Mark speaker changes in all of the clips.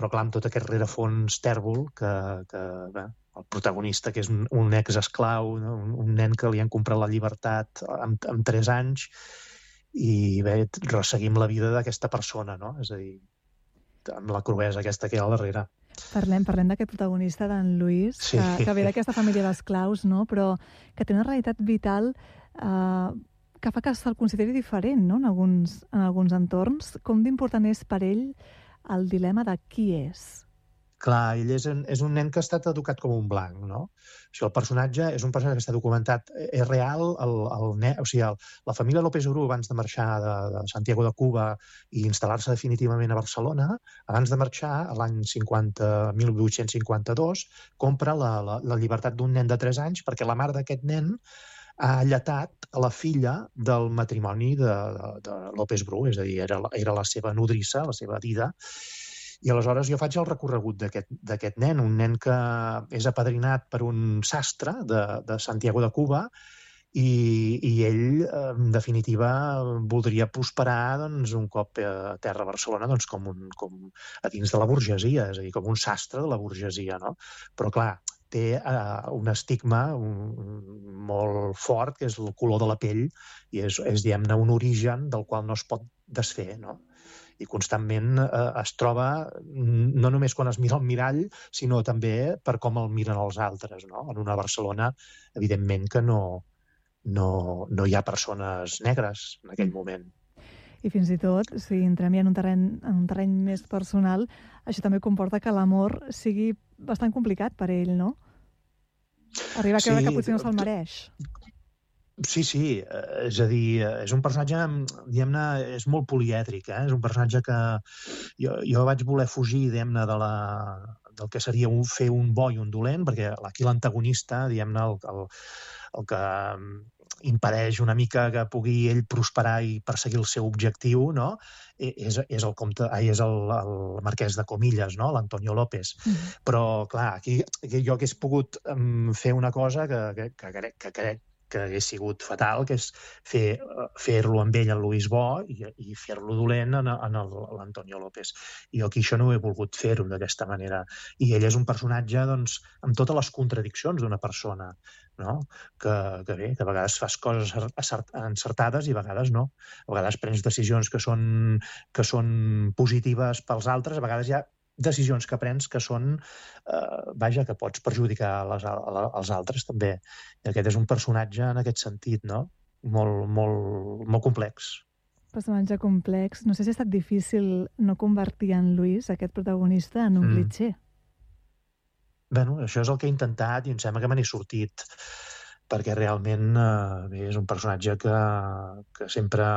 Speaker 1: però clar, amb tot aquest rerefons tèrbol que bé, el protagonista, que és un ex-esclau, no? Un nen que li han comprat la llibertat amb 3 anys, i bé, resseguim la vida d'aquesta persona, no? És a dir, amb la cruesa aquesta que hi ha al darrere.
Speaker 2: Parlem d'aquest protagonista, d'en Luis,
Speaker 1: Sí.
Speaker 2: que ve d'aquesta família d'esclaus, no? Però que té una realitat vital que fa que se'l consideri diferent, no? En alguns entorns. Com d'important és per ell el dilema de qui és?
Speaker 1: Clar, ell és un nen que ha estat educat com un blanc, no? O sigui, el personatge és un personatge que està documentat, és real, o sigui, la família López Bru, abans de marxar de Santiago de Cuba i instal·lar-se definitivament a Barcelona, abans de marxar, a l'any 1852, compra la llibertat d'un nen de 3 anys perquè la mare d'aquest nen ha alletat a la filla del matrimoni de López Bru, és a dir, era la seva nodrissa, la seva dida. I aleshores jo faig el recorregut d'aquest nen, un nen que és apadrinat per un sastre de Santiago de Cuba, i ell, en definitiva, voldria prosperar doncs, un cop a terra a Barcelona doncs, com a dins de la burgesia, és a dir, com un sastre de la burgesia, no? Però, clar, té un estigma molt fort, que és el color de la pell, i és diguem-ne, un origen del qual no es pot desfer, no? I constantment es troba, no només quan es mira al mirall, sinó també per com el miren els altres, no? En una Barcelona, evidentment, que no hi ha persones negres en aquell moment.
Speaker 2: I fins i tot, si entrem ja en un terreny més personal, això també comporta que l'amor sigui bastant complicat per ell, no? Arriba a creure que potser no se'l mereix.
Speaker 1: Sí, és a dir, és un personatge, diguem-ne, és molt polièdric, és un personatge que jo vaig voler fugir, diguem-ne, del que seria fer un bo i un dolent, perquè aquí l'antagonista, diguem-ne, el que impedeix una mica que pugui ell prosperar i perseguir el seu objectiu, no? És el marquès de Comillas, no? L'Antonio López. Però, clar, aquí jo hagués pogut fer una cosa que crec que hagués sigut fatal, que és fer-lo amb ell, el Luis Bo, i fer-lo dolent en l'Antonio López. I jo aquí això no he volgut fer-ho d'aquesta manera. I ell és un personatge, doncs, amb totes les contradiccions d'una persona, no? Que bé, que a vegades fas coses encertades i a vegades no. A vegades prens decisions que són positives pels altres, a vegades hi ha decisions que prens que són, que pots perjudicar els altres també. I aquest és un personatge en aquest sentit, no? Molt, molt, molt complex.
Speaker 2: Personatge complex. No sé si ha estat difícil no convertir en Luis, aquest protagonista, en un clitxer.
Speaker 1: Bueno, això és el que he intentat i em sembla que me n'he sortit, perquè realment és un personatge que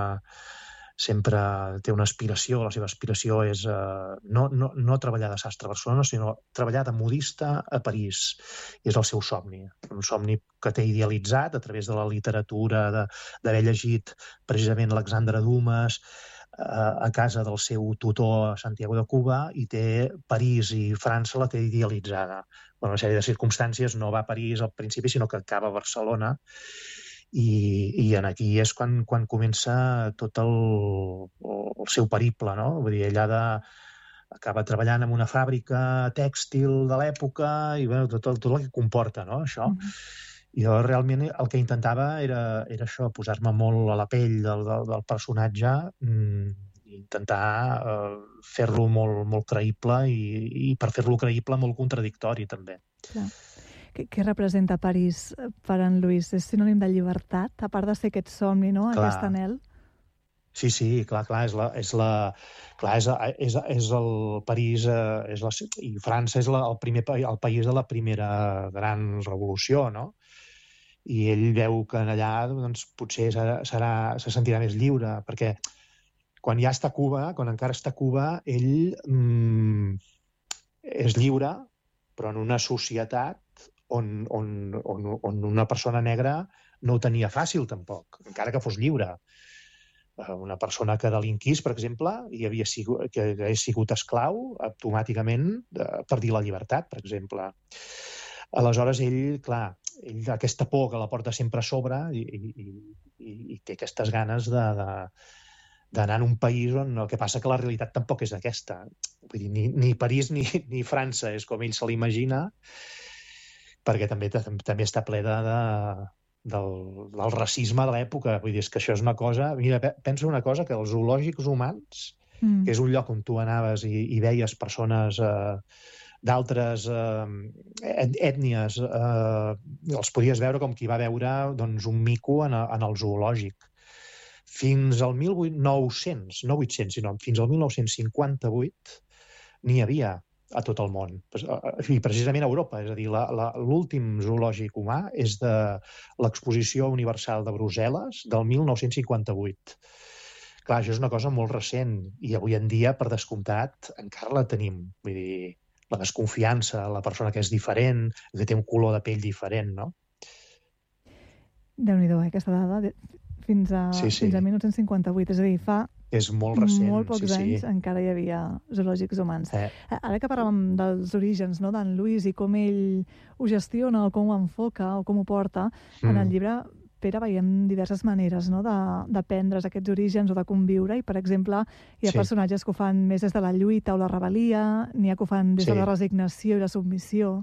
Speaker 1: sempre té una aspiració. La seva aspiració és no treballar de sastre a Barcelona, sinó treballar de modista a París. I és el seu somni, un somni que té idealitzat a través de la literatura, d'haver llegit precisament Alexandre Dumas a casa del seu tutor a Santiago de Cuba, i té París i França la té idealitzada. Per una sèrie de circumstàncies no va a París al principi, sinó que acaba a Barcelona. I aquí és quan comença tot el seu periple, no? Vull dir, ella acaba treballant en una fàbrica tèxtil de l'època i tot el que comporta, no, això. Jo realment el que intentava era això, posar-me molt a la pell del personatge, intentar fer-lo molt, molt creïble, i per fer-lo creïble molt contradictori també.
Speaker 2: Clar. Què representa París per en Luis? És sinònim de llibertat, a part de ser aquest somni, no? Aquest anhel?
Speaker 1: Sí, clar, és el París, i França és el país de la primera gran revolució, no? I ell veu que allà doncs, potser se sentirà més lliure, perquè quan ja està a Cuba, quan encara està a Cuba, ell és lliure, però en una societat on una persona negra no ho tenia fàcil tampoc, encara que fos lliure. Una persona que delinquís, per exemple, que hagués sigut esclau, automàticament perdia la llibertat, per exemple. Aleshores, ell, clar, aquesta por que la porta sempre a sobre, i té aquestes ganes d'anar en un país on el que passa que la realitat tampoc és aquesta. Vull dir, ni París ni França és com ell se l'imagina, perquè també està ple del racisme de l'època. Vull dir, és que això és una cosa... Mira, penso una cosa, que els zoològics humans, que és un lloc on tu anaves i veies persones d'altres ètnies, els podies veure com qui va veure doncs, un mico en el zoològic. Fins al 1800, no 800, sinó fins al 1958 n'hi havia a tot el món, i precisament a Europa. És a dir, l'últim zoològic humà és de l'Exposició Universal de Brussel·les del 1958. Clar, això és una cosa molt recent, i avui en dia, per descomptat, encara la tenim. Vull dir, la desconfiança, la persona que és diferent, que té un color de pell diferent, no?
Speaker 2: Déu-n'hi-do, aquesta dada, fins a 1958, és a dir, fa
Speaker 1: és molt recent,
Speaker 2: molt pocs anys encara hi havia zoològics humans. Ara que parlàvem dels orígens, no, d'en Lluís, i com ell ho gestiona o com ho enfoca o com ho porta, en el llibre, Pere, veiem diverses maneres, no, d'aprendre's aquests orígens o de conviure, i, per exemple, hi ha personatges que ho fan més des de la lluita o la rebel·lia, n'hi ha que ho fan des de la resignació i la submissió.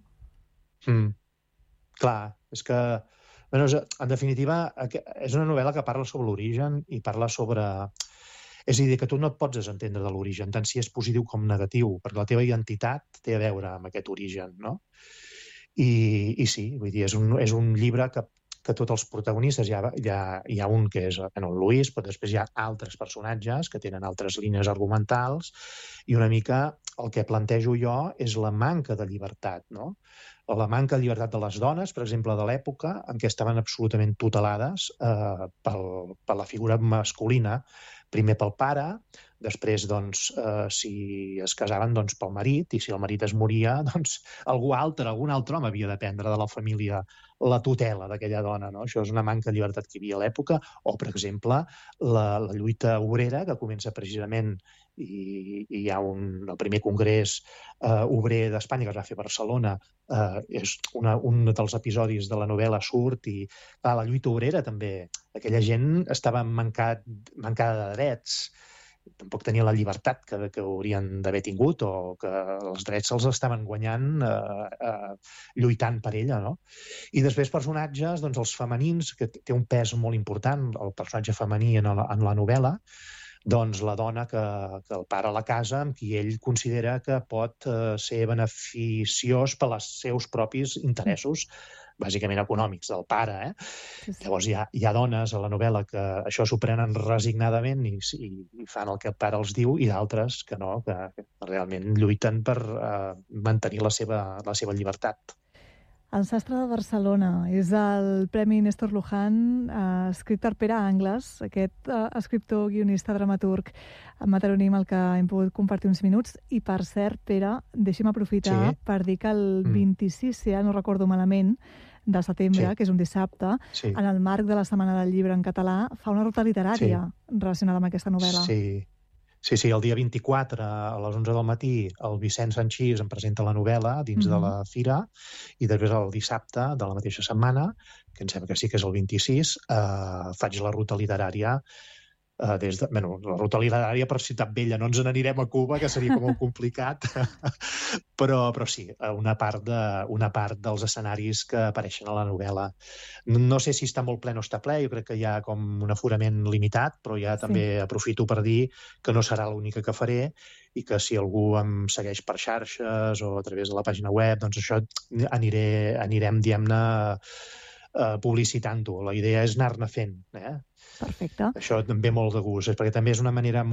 Speaker 1: Clar, és que, bueno, en definitiva, és una novel·la que parla sobre l'origen i parla sobre... És a dir, que tu no et pots desentendre de l'origen, tant si és positiu com negatiu, perquè la teva identitat té a veure amb aquest origen, no? I sí, vull dir, és un llibre que tots els protagonistes, hi ha un que és el Lluís, però després hi ha altres personatges que tenen altres línies argumentals, i una mica el que plantejo jo és la manca de llibertat, no? La manca de llibertat de les dones, per exemple, de l'època, en què estaven absolutament tutelades per la figura masculina, primer pel pare, després, doncs, si es casaven, doncs, pel marit, i si el marit es moria, doncs, algun altre home havia de prendre de la família la tutela d'aquella dona, no? Això és una manca de llibertat que hi havia a l'època, o, per exemple, la lluita obrera, que comença precisament, i hi ha el primer congrés obrer d'Espanya, que es va fer a Barcelona, és un dels episodis de la novel·la surt, i la lluita obrera també, aquella gent estava mancada de drets, tampoc tenia la llibertat que haurien d'haver tingut, o que els drets se'ls estaven guanyant lluitant per ella, no? I després personatges, doncs els femenins, que té un pes molt important, el personatge femení en la novel·la, doncs la dona que el pare a la casa, amb qui ell considera que pot ser beneficiós per als seus propis interessos, bàsicament econòmics, del pare. Llavors hi ha dones a la novel·la que això s'ho prenen resignadament i fan el que el pare els diu, i d'altres que no, que realment lluiten per mantenir la seva llibertat.
Speaker 2: El sastre de Barcelona és el Premi Néstor Luján, escrit per Pere Angles, aquest escriptor, guionista, dramaturg mataroní amb el que hem pogut compartir uns minuts. I, per cert, Pere, deixi'm aprofitar per dir que el 26, si no recordo malament, de setembre, que és un dissabte, en el marc de la Setmana del Llibre en Català, fa una ruta literària relacionada amb aquesta novel·la.
Speaker 1: Sí, el dia 24 a les 11 del matí el Vicent Sanchís em presenta la novel·la dins de la fira, i després el dissabte de la mateixa setmana, que em sembla que sí que és el 26, faig la ruta literària la ruta literària per Ciutat Vella. No ens n'anirem a Cuba, que seria com molt complicat, però sí, una part dels escenaris que apareixen a la novel·la. No sé si està molt ple o no està ple, jo crec que hi ha com un aforament limitat, però ja també aprofito per dir que no serà l'única que faré, i que si algú em segueix per xarxes o a través de la pàgina web, doncs això anirem, diguem-ne, publicitant-ho. La idea és anar-ne fent,
Speaker 2: Perfecte.
Speaker 1: Això també molt de gust, perquè també és una manera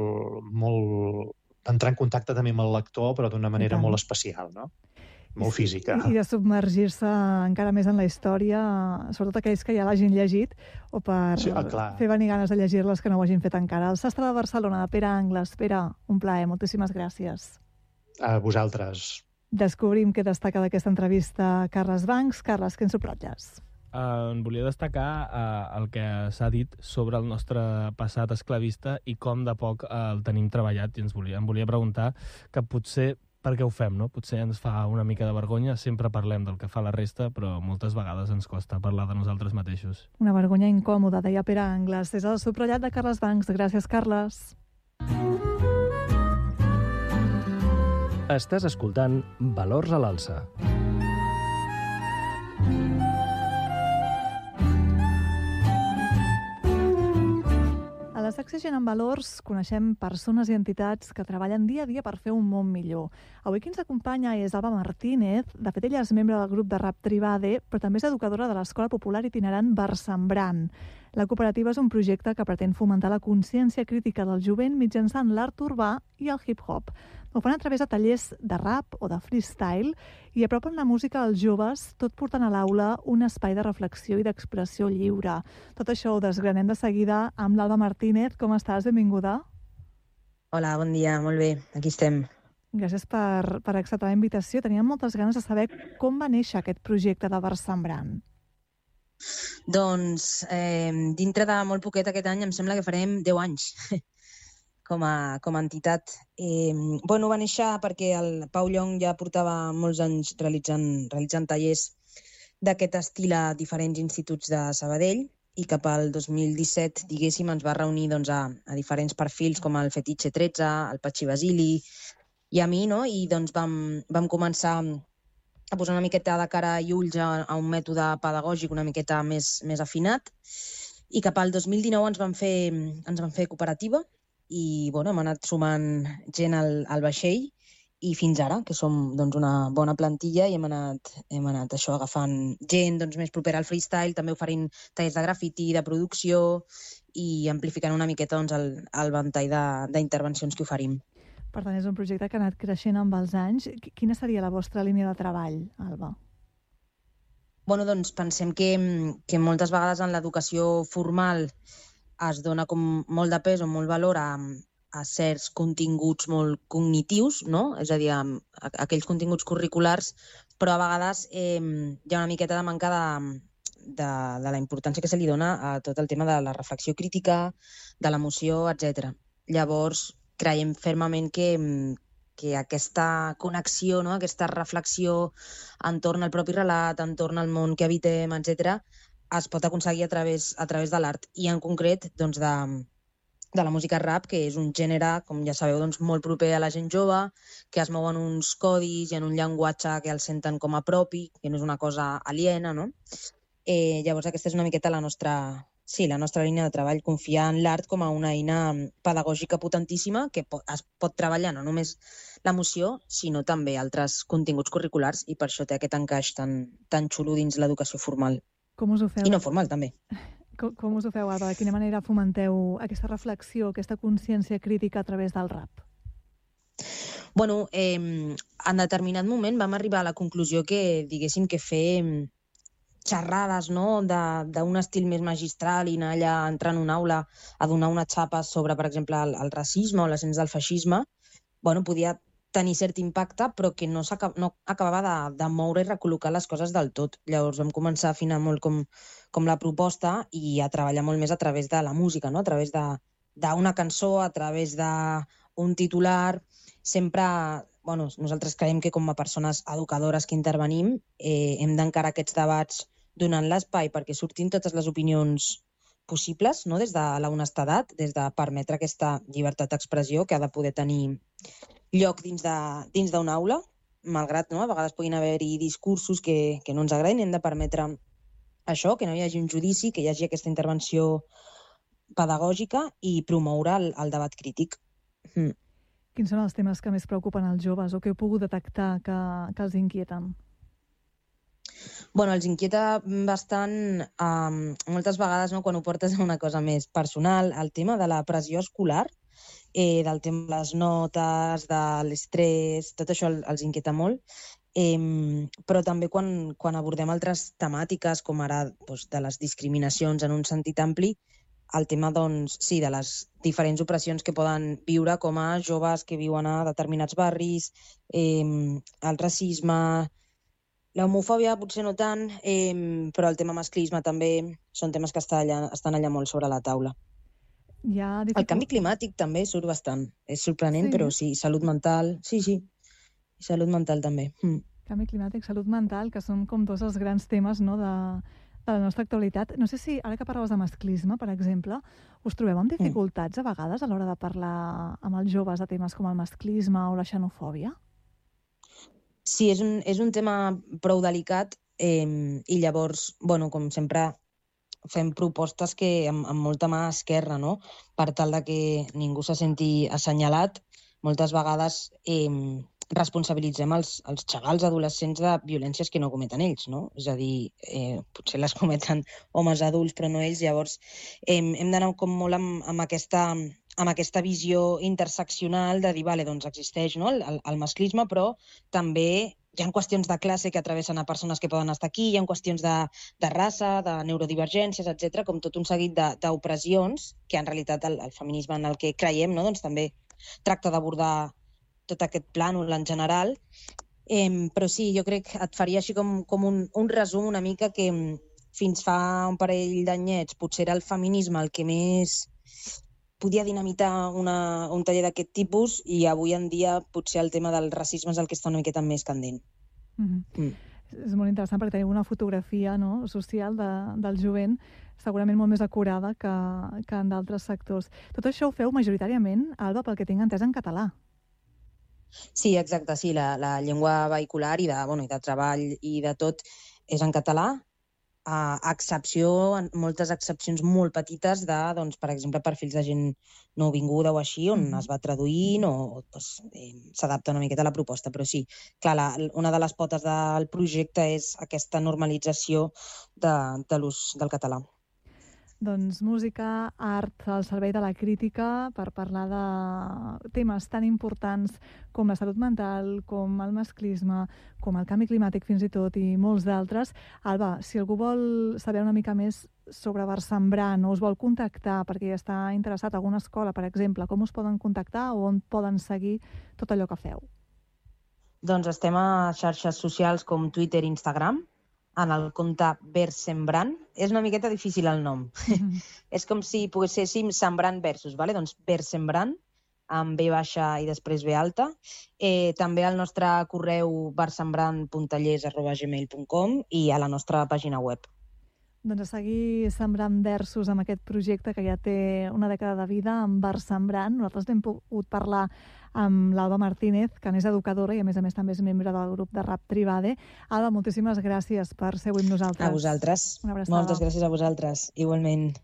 Speaker 1: molt d'entrar en contacte també amb el lector, però d'una manera molt especial, no? Molt física.
Speaker 2: I de submergir-se encara més en la història, sobretot aquells que ja l'hagin llegit, o per fer venir ganes de llegir-les que no ho hagin fet encara. El sastre de Barcelona, de Pere Angles. Pere, un plaer, moltíssimes gràcies.
Speaker 1: A vosaltres.
Speaker 2: Descobrim què destaca d'aquesta entrevista Carles Bancs. Carles, què ens subratlles?
Speaker 3: En volia destacar el que s'ha dit sobre el nostre passat esclavista i com de poc el tenim treballat, i em volia preguntar que potser per què ho fem, no? Potser ens fa una mica de vergonya, sempre parlem del que fa la resta, però moltes vegades ens costa parlar de nosaltres mateixos.
Speaker 2: Una vergonya incòmoda, deia Pere Angles, des del subratllat de Carles Bancs. Gràcies, Carles.
Speaker 4: Estàs escoltant Valors a l'Alça.
Speaker 2: A la secció Gent amb Valors coneixem persones i entitats que treballen dia a dia per fer un món millor. Avui qui ens acompanya és Alba Martínez. De fet, ella és membre del grup de rap Tribade, però també és educadora de l'Escola Popular Itinerant Versemblant. La cooperativa és un projecte que pretén fomentar la consciència crítica del jovent mitjançant l'art urbà i el hip-hop. Ho fan a través de tallers de rap o de freestyle i apropen la música als joves, tot portant a l'aula un espai de reflexió i d'expressió lliure. Tot això ho desgranem de seguida amb l'Alba Martínez. Com estàs? Benvinguda.
Speaker 5: Hola, bon dia, molt bé, aquí estem.
Speaker 2: Gràcies per acceptar la invitació. Teníem moltes ganes de saber com va néixer aquest projecte de Versemblant.
Speaker 5: Doncs, dintre de molt poquet aquest any, em sembla que farem 10 anys com a entitat. Va néixer perquè el Pau Llong ja portava molts anys realitzant tallers d'aquest estil a diferents instituts de Sabadell i cap al 2017, diguéssim, ens va reunir doncs, a diferents perfils com el Fetitxe 13, el Patxi Basili i a mi, no? I doncs vam començar a posar una miqueta de cara i ulls a un mètode pedagògic una miqueta més afinat, i cap al 2019 ens van fer cooperativa i hem anat sumant gent al vaixell i fins ara, que som doncs, una bona plantilla, i hem anat això, agafant gent doncs, més propera al freestyle, també oferint tallers de grafiti, de producció i amplificant una miqueta doncs, el ventall d'intervencions que oferim.
Speaker 2: Per tant, és un projecte que ha anat creixent amb els anys. Quina seria la vostra línia de treball, Alba?
Speaker 5: Doncs pensem que moltes vegades en l'educació formal es dona com molt de pes o molt valor a certs continguts molt cognitius, no? És a dir, aquells continguts curriculars, però a vegades hi ha una miqueta de manca de la importància que se li dona a tot el tema de la reflexió crítica, de l'emoció, etc. Llavors, creiem fermament que aquesta connexió, no? Aquesta reflexió entorn al propi relat, entorn al món que habitem, etc., es pot aconseguir a través de l'art, i en concret doncs, de la música rap, que és un gènere, com ja sabeu, doncs, molt proper a la gent jove, que es mouen uns codis i en un llenguatge que el senten com a propi, que no és una cosa aliena, no? Llavors aquesta és una miqueta la nostra línia de treball, confiar en l'art com a una eina pedagògica potentíssima que es pot treballar no només l'emoció, sinó també altres continguts curriculars, i per això té aquest encaix tan xulo dins l'educació formal.
Speaker 2: Com us ho feu?
Speaker 5: I no formal, també.
Speaker 2: Com us ho feu, Alba? De quina manera fomenteu aquesta reflexió, aquesta consciència crítica a través del rap?
Speaker 5: En determinat moment vam arribar a la conclusió que, diguéssim, que fer xerrades, no?, d'un estil més magistral i anar allà, entrar en una aula a donar una xapa sobre, per exemple, el racisme o l'ascens del feixisme, podia tenir cert impacte, però que no acabava de moure i recol·locar les coses del tot. Llavors vam començar a afinar molt com la proposta i a treballar molt més a través de la música, no? A través d'una cançó, a través d'un titular. Sempre, nosaltres creiem que com a persones educadores que intervenim hem d'encarar aquests debats donant l'espai perquè surtin totes les opinions possibles, no? Des de l'honestedat, des de permetre aquesta llibertat d'expressió que ha de poder tenir lloc dins d'una aula, malgrat a vegades puguin haver-hi discursos que no ens agradin. Hem de permetre això, que no hi hagi un judici, que hi hagi aquesta intervenció pedagògica i promoure el debat crític.
Speaker 2: Quins són els temes que més preocupen els joves o que heu pogut detectar que els inquieten?
Speaker 5: Els inquieta bastant, moltes vegades, quan ho portes a una cosa més personal, el tema de la pressió escolar, del tema de les notes, de l'estrès, tot això els inquieta molt, però també quan abordem altres temàtiques, com ara de les discriminacions en un sentit ampli, el tema de les diferents opressions que poden viure com a joves que viuen a determinats barris, el racisme, l'homofòbia potser no tant, però el tema masclisme també són temes que estan allà molt sobre la taula. El canvi climàtic també surt bastant. És sorprenent, però sí, salut mental, sí. I salut mental també.
Speaker 2: Canvi climàtic, salut mental, que són com dos els grans temes, no, de la nostra actualitat. No sé si, ara que parlaves de masclisme, per exemple, us trobeu amb dificultats a vegades a l'hora de parlar amb els joves de temes com el masclisme o la xenofòbia?
Speaker 5: Sí, és un tema prou delicat i llavors, bueno, com sempre, fem propostes que amb molta mà esquerra, no? Per tal de que ningú se senti assenyalat. Moltes vegades responsabilitzem els xavals adolescents de violències que no cometen ells, no? És a dir, potser les cometen homes adults, però no ells. Llavors, hem d'anar com molt amb aquesta visió interseccional de dir, vale, doncs existeix, no, el masclisme, però també hi ha qüestions de classe que travessen a persones que poden estar aquí, hi ha qüestions de raça, de neurodivergències, etc., com tot un seguit d'opressions que en realitat el feminisme en el que creiem, no, doncs també tracta d'abordar tot aquest plànol en general. Però sí, jo crec que et faria així com un resum una mica que fins fa un parell d'anyets potser era el feminisme el que més podia dinamitar un taller d'aquest tipus i avui en dia potser el tema del racisme és el que està una miqueta més candent.
Speaker 2: És molt interessant perquè teniu una fotografia, no, social del jovent segurament molt més acurada que en d'altres sectors. Tot això ho feu majoritàriament, Alba, pel que tinc entès, en català.
Speaker 5: Sí, exacte, sí, la llengua vehicular i de treball i de tot és en català, a excepció, moltes excepcions molt petites de, doncs, per exemple, perfils de gent nouvinguda o així, on es va traduint o s'adapta una miqueta a la proposta. Però sí, clar, una de les potes del projecte és aquesta normalització de l'ús del català.
Speaker 2: Doncs música, art al servei de la crítica per parlar de temes tan importants com la salut mental, com el masclisme, com el canvi climàtic fins i tot i molts d'altres. Alba, si algú vol saber una mica més sobre Barcembran o us vol contactar perquè està interessat en alguna escola, per exemple, com us poden contactar o on poden seguir tot allò que feu?
Speaker 5: Doncs estem a xarxes socials com Twitter i Instagram, en el compte Barcembran. És una miqueta difícil el nom. És com si poguéssim sembrant versos, ¿vale? Doncs Barcembran, amb B baixa i després B alta. També al nostre correu barcembran.tallers@gmail.com i a la nostra pàgina web.
Speaker 2: Doncs a seguir sembrant versos amb aquest projecte que ja té una dècada de vida, amb Barcembran. Nosaltres n'hem pogut parlar amb l'Alba Martínez, que n'és educadora i a més també és membre del grup de rap Tribade. Alba, moltíssimes gràcies per ser avui amb nosaltres.
Speaker 5: A vosaltres. Moltes gràcies a vosaltres, igualment.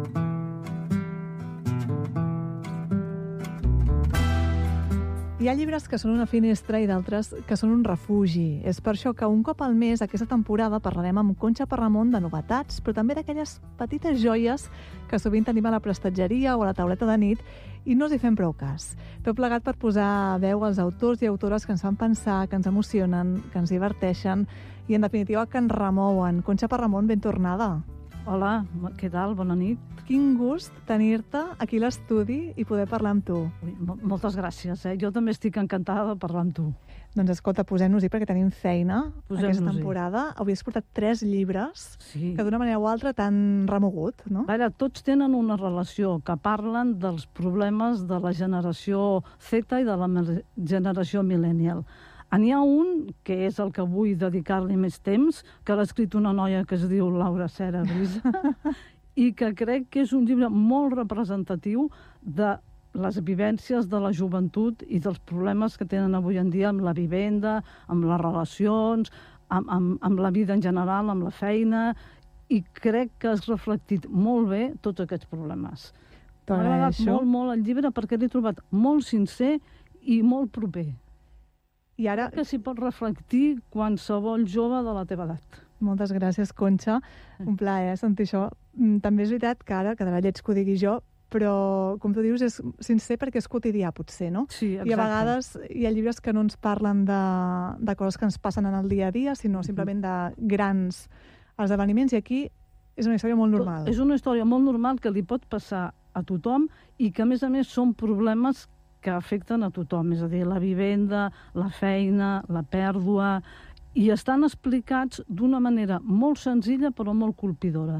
Speaker 2: Hi ha llibres que són una finestra i d'altres que són un refugi. És per això que un cop al mes, aquesta temporada, parlarem amb Concha Parramon de novetats, però també d'aquelles petites joies que sovint tenim a la prestatgeria o a la tauleta de nit i no us hi fem prou cas. Tot plegat per posar veu als autors i autores que ens fan pensar, que ens emocionen, que ens diverteixen i, en definitiva, que ens remouen. Concha Parramon, ben tornada.
Speaker 6: Hola, què tal? Bona nit.
Speaker 2: Quin gust tenir-te aquí a l'estudi i poder parlar amb tu.
Speaker 6: Moltes gràcies. Jo també estic encantada de parlar amb tu.
Speaker 2: Doncs escolta, posem-nos-hi perquè tenim feina aquesta temporada. Avui has portat 3 llibres que d'una manera o altra t'han remogut, no?
Speaker 6: Tots tenen una relació, que parlen dels problemes de la generació Z i de la generació millennial. N'hi ha un, que és el que vull dedicar-li més temps, que l'ha escrit una noia que es diu Laura Cera Brisa, i que crec que és un llibre molt representatiu de les vivències de la joventut i dels problemes que tenen avui en dia amb la vivenda, amb les relacions, amb la vida en general, amb la feina, i crec que has reflectit molt bé tots aquests problemes. M'ha agradat molt el llibre perquè l'he trobat molt sincer i molt proper.
Speaker 2: I ara
Speaker 6: que s'hi pot reflectir qualsevol jove de la teva edat.
Speaker 2: Moltes gràcies, Concha. Un plaer sentir això. També és veritat que ara quedarà lleig que ho digui jo, però, com tu dius, és sincer perquè és quotidià, potser, no?
Speaker 6: Sí, exacte.
Speaker 2: I a vegades hi ha llibres que no ens parlen de coses que ens passen en el dia a dia, sinó simplement de grans esdeveniments, i aquí és una història molt normal.
Speaker 6: És una història molt normal que li pot passar a tothom i que, a més, són problemes que afecten a tothom, és a dir, la vivenda, la feina, la pèrdua, i estan explicats d'una manera molt senzilla però molt colpidora.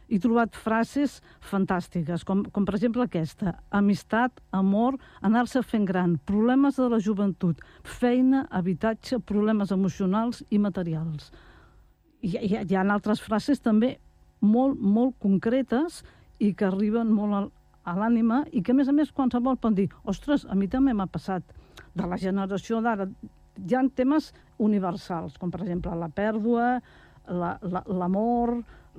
Speaker 6: he trobat frases fantàstiques, com per exemple aquesta: amistat, amor, anar-se fent gran, problemes de la joventut, feina, habitatge, problemes emocionals i materials. Hi ha altres frases també molt concretes i que arriben molt a l'ànima i que, a més, qualsevol pot dir: ostres, a mi també m'ha passat. De la generació d'ara hi ha temes universals, com per exemple la pèrdua, l'amor,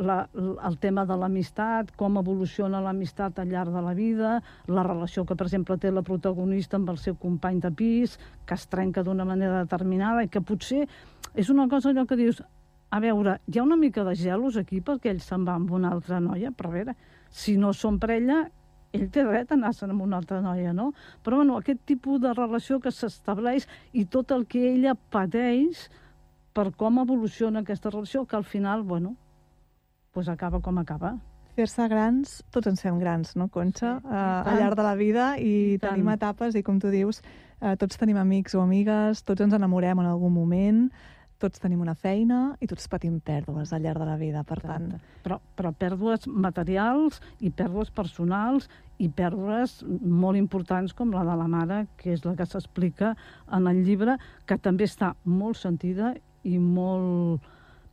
Speaker 6: el tema de l'amistat, com evoluciona l'amistat al llarg de la vida, la relació que, per exemple, té la protagonista amb el seu company de pis, que es trenca d'una manera determinada i que potser és una cosa allò que dius: a veure, hi ha una mica de gelos aquí perquè ell se'n va amb una altra noia, però a veure, si no són parella, ell té dret a anar-se'n amb una altra noia, no? Però, bueno, aquest tipus de relació que s'estableix i tot el que ella pateix per com evoluciona aquesta relació, que al final, bueno, pues acaba com acaba.
Speaker 2: Fer-se grans, tots ens fem grans, no, Conxa? Sí, al llarg de la vida i tenim etapes i, com tu dius, tots tenim amics o amigues, tots ens enamorem en algun moment, tots tenim una feina i tots patim pèrdues al llarg de la vida, per tant.
Speaker 6: Però pèrdues materials i pèrdues personals i pèrdues molt importants com la de la mare, que és la que s'explica en el llibre, que també està molt sentida i molt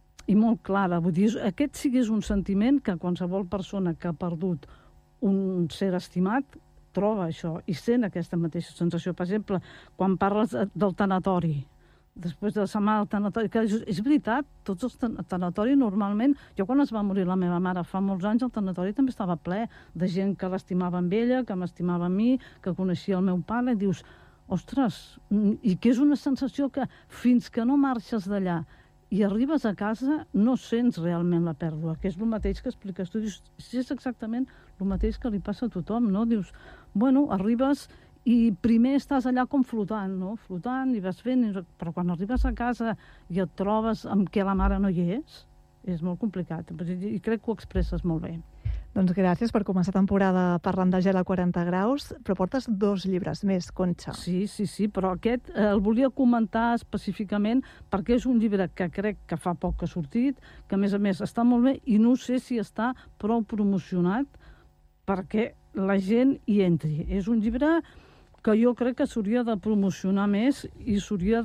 Speaker 6: clara. Vull dir, aquest sí que és un sentiment que qualsevol persona que ha perdut un ser estimat troba això i sent aquesta mateixa sensació. Per exemple, quan parles del tanatori, després de la setmana del tanatori, que és veritat, tots els tanatoris normalment, jo quan es va morir la meva mare fa molts anys, el tanatori també estava ple de gent que l'estimava amb ella, que m'estimava a mi, que coneixia el meu pare, i dius, ostres, i que és una sensació que fins que no marxes d'allà i arribes a casa no sents realment la pèrdua, que és el mateix que expliques tu. Dius, és exactament el mateix que li passa a tothom, no? Dius, bueno, arribes i primer estàs allà com flotant, no? Flotant i vas fent, però quan arribes a casa i et trobes amb que la mare no hi és molt complicat. I crec que ho expresses molt bé.
Speaker 2: Doncs gràcies per començar temporada parlant de gel a 40 graus, però portes 2 llibres més, Conxa.
Speaker 6: Sí, però aquest el volia comentar específicament perquè és un llibre que crec que fa poc que ha sortit, que a més està molt bé i no sé si està prou promocionat perquè la gent hi entri. És un llibre que jo crec que s'hauria de promocionar més i s'hauria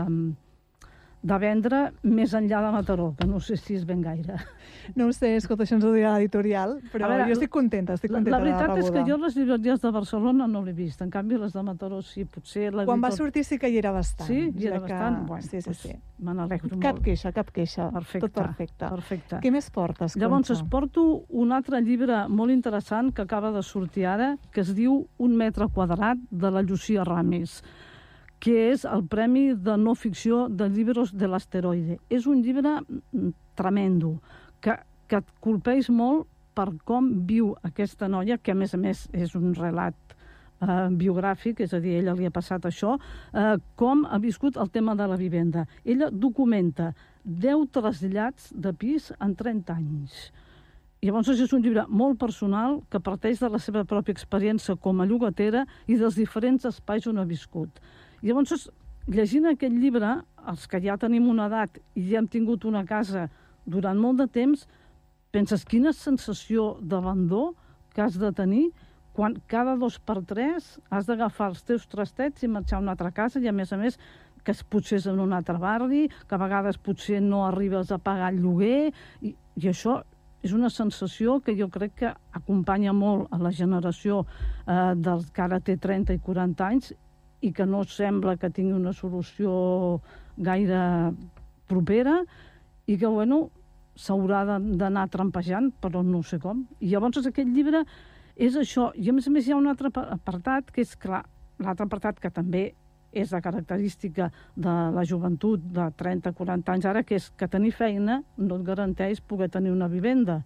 Speaker 6: de vendre més enllà de Mataró, que no sé si és ben gaire.
Speaker 2: No ho sé, escolta, això ens ho dirà l'editorial, però jo estic contenta de la rebuda.
Speaker 6: La veritat és que jo les llibreries de Barcelona no l'he vist, en canvi les de Mataró sí, potser...
Speaker 2: Quan va sortir sí que hi era bastant.
Speaker 6: Sí, hi era bastant?
Speaker 2: Bueno, sí.
Speaker 6: Me n'alegro molt.
Speaker 2: Cap queixa.
Speaker 6: Perfecte.
Speaker 2: Tot perfecte.
Speaker 6: Perfecte.
Speaker 2: Què més portes, Conxa?
Speaker 6: Llavors es porto un altre llibre molt interessant que acaba de sortir ara, que es diu Un metre quadrat, de la Llucia Ramis, que és el Premi de No Ficció de Llibres de l'Asteroide. És un llibre tremendo, que et colpeix molt per com viu aquesta noia, que a més és un relat biogràfic, és a dir, ella li ha passat això, com ha viscut el tema de la vivenda. Ella documenta 10 trasllats de pis en 30 anys. I llavors és un llibre molt personal que parteix de la seva pròpia experiència com a llogatera i dels diferents espais on ha viscut. I llavors, llegint aquest llibre, els que ja tenim una edat i ja hem tingut una casa durant molt de temps, penses quina sensació d'abandó que has de tenir quan cada 2 per 3 has d'agafar els teus trastets i marxar a una altra casa i, a més, que potser és en un altre barri, que a vegades potser no arribes a pagar el lloguer, i això és una sensació que jo crec que acompanya molt a la generació dels que ara té 30 i 40 anys i que no sembla que tingui una solució gaire propera i que, bueno, s'haurà d'anar trampejant, però no sé com. I llavors aquest llibre és això. I a més hi ha un altre apartat, que és clar, l'altre apartat que també és la característica de la joventut de 30-40 anys ara, que és que tenir feina no et garanteix poder tenir una vivenda.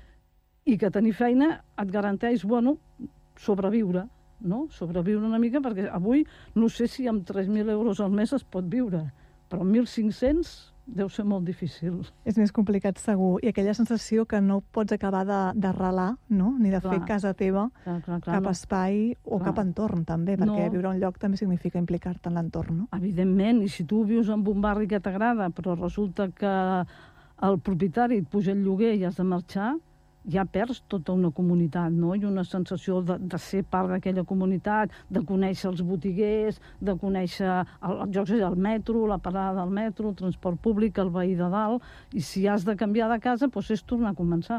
Speaker 6: I que tenir feina et garanteix, bueno, sobreviure, no? Sobreviure una mica, perquè avui no sé si amb 3.000 euros al mes es pot viure, però amb 1.500 deu ser molt difícil.
Speaker 2: És més complicat, segur. I aquella sensació que no pots acabar d'arrelar, no? Ni de fer casa teva, cap espai o cap entorn, també, perquè viure a un lloc també significa implicar-te en l'entorn, no?
Speaker 6: Evidentment, i si tu vius en un barri que t'agrada, però resulta que el propietari et puja el lloguer i has de marxar, ja perds tota una comunitat, no? I una sensació de ser part d'aquella comunitat, de conèixer els botiguers, de conèixer el metro, la parada del metro, el transport públic, el veí de dalt, i si has de canviar de casa, doncs és tornar a començar.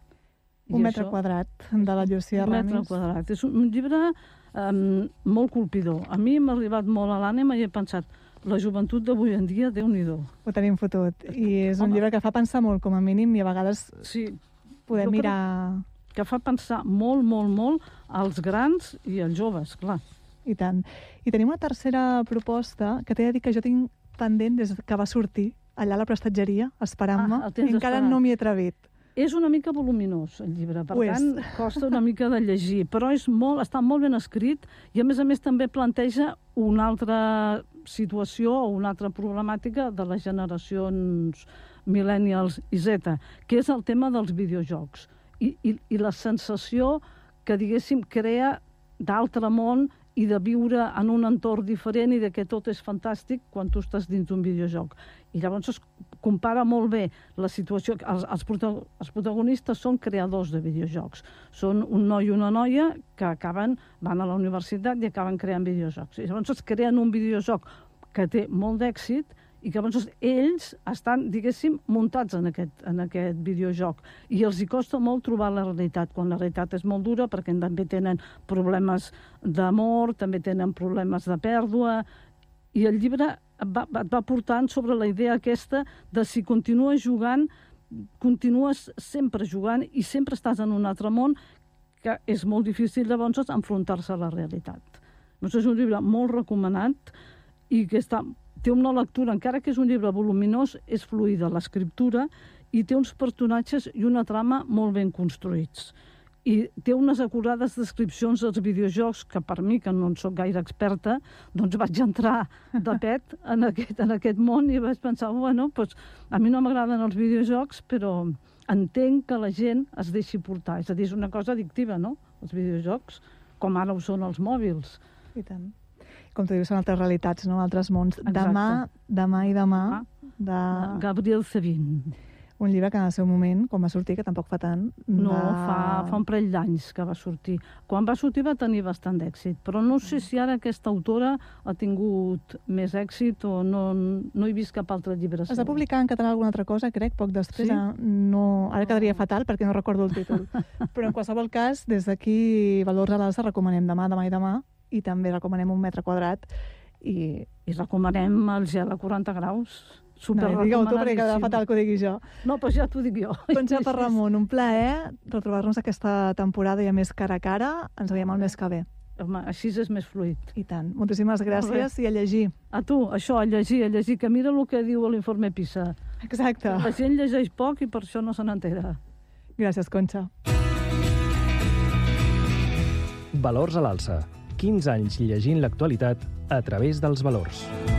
Speaker 2: Un metre quadrat de la Llucia Ramis.
Speaker 6: Un metre quadrat. És un llibre molt colpidor. A mi m'ha arribat molt a l'ànima i he pensat, la joventut d'avui en dia, Déu-n'hi-do.
Speaker 2: Ho tenim fotut. I és un llibre que fa pensar molt, com a mínim, i a vegades podem mirar...
Speaker 6: Que fa pensar molt, molt, molt als grans i als joves, clar.
Speaker 2: I tant. I tenim una tercera proposta que t'he de dir que jo tinc pendent des que va sortir allà a la prestatgeria, esperant-me, i encara no m'hi he atrevit.
Speaker 6: És una mica voluminós, el llibre, per tant, costa una mica de llegir, però està molt ben escrit i, a més també planteja una altra situació o una altra problemàtica de les generacions millennials i Z, que és el tema dels videojocs i la sensació que, diguéssim, crea d'altre món i de viure en un entorn diferent i de que tot és fantàstic quan tu estàs dins d'un videojoc. I llavors es compara molt bé la situació. Els protagonistes són creadors de videojocs. Són un noi i una noia que van a la universitat i acaben creant videojocs. I llavors es creen un videojoc que té molt d'èxit i que llavors ells estan, diguéssim, muntats en aquest videojoc. I els hi costa molt trobar la realitat, quan la realitat és molt dura, perquè també tenen problemes d'amor, també tenen problemes de pèrdua, i el llibre et va portant sobre la idea aquesta de si continues jugant, continues sempre jugant i sempre estàs en un altre món, que és molt difícil llavors enfrontar-se a la realitat. És un llibre molt recomanat i que té una lectura, encara que és un llibre voluminós, és fluida l'escriptura i té uns personatges i una trama molt ben construïts. I té unes acurades descripcions dels videojocs que, per mi, que no en soc gaire experta, doncs vaig entrar de pet en aquest món i vaig pensar, bueno, doncs a mi no m'agraden els videojocs, però entenc que la gent es deixi portar. És a dir, és una cosa addictiva, no?, els videojocs, com ara ho són els mòbils.
Speaker 2: I tant. Com tu dius, són altres realitats, no?, altres mons.
Speaker 6: Exacte.
Speaker 2: Demà i demà, de
Speaker 6: Gabriel Zevin.
Speaker 2: Un llibre que en el seu moment, quan va sortir, que tampoc fa tant...
Speaker 6: No, fa un parell d'anys que va sortir. Quan va sortir va tenir bastant d'èxit, però no sé si ara aquesta autora ha tingut més èxit o no he vist cap altre llibre.
Speaker 2: Es va publicar en català alguna altra cosa, crec, poc després.
Speaker 6: Sí?
Speaker 2: No, ara quedaria fatal perquè no recordo el títol. Però en qualsevol cas, des d'aquí, Valors a l'Alça, recomanem demà i demà, i també recomanem un metre quadrat. I
Speaker 6: recomanem el gel a 40 graus.
Speaker 2: Digue-ho tu, perquè quedarà fatal que ho digui jo.
Speaker 6: No, però ja t'ho dic jo.
Speaker 2: Doncs ja, Ramon, un plaer retrobar-nos aquesta temporada i a més cara a cara. Ens veiem el mes que ve.
Speaker 6: Home, així és més fluid.
Speaker 2: I tant. Moltíssimes gràcies i a llegir.
Speaker 6: A tu, això, a llegir, que mira el que diu l'informe PISA.
Speaker 2: Exacte.
Speaker 6: La gent llegeix poc i per això no se n'entera.
Speaker 2: Gràcies, Conxa.
Speaker 4: Valors a l'Alça. 15 anys llegint l'actualitat a través dels valors.